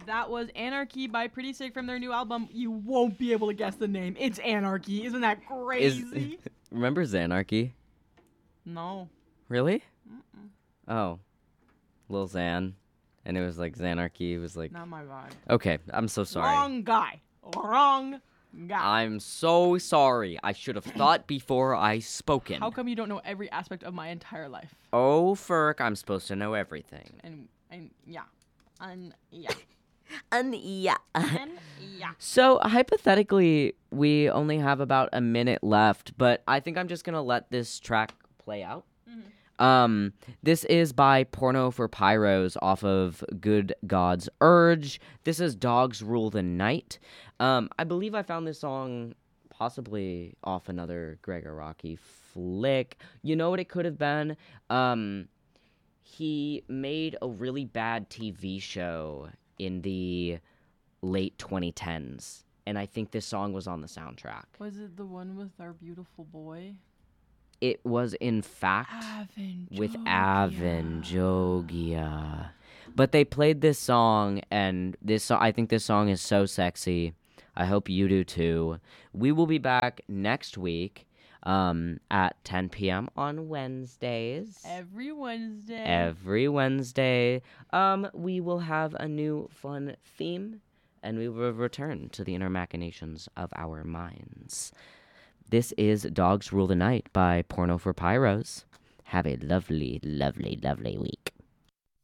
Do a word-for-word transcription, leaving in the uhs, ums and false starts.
That was Anarchy by Pretty Sick from their new album. You won't be able to guess the name. It's Anarchy. Isn't that Is crazy? remember Xanarchy? No. Really? Mm-mm. Oh, Lil Xan, and it was like Xanarchy. It was like Not my vibe. okay. I'm so sorry. Wrong guy. Wrong guy. I'm so sorry. I should have thought before I spoken. How come you don't know every aspect of my entire life? Oh, Ferk, I'm supposed to know everything. And and yeah. And yeah. And yeah. And yeah. So hypothetically, we only have about a minute left, but I think I'm just gonna let this track play out. Mhm. Um, this is by Porno for Pyros off of Good God's Urge. This is Dogs Rule the Night. Um, I believe I found this song possibly off another Gregor Rocky flick. You know what it could have been? Um, he made a really bad T V show in the late twenty tens, and I think this song was on the soundtrack. Was it the one with our beautiful boy? It was, in fact, with Avin Jogia. But they played this song, and this so- I think this song is so sexy. I hope you do too. We will be back next week um, at ten p.m. on Wednesdays. Every Wednesday. Every Wednesday. Um, we will have a new fun theme, and we will return to the inner machinations of our minds. This is Dogs Rule the Night by Porno for Pyros. Have a lovely, lovely, lovely week.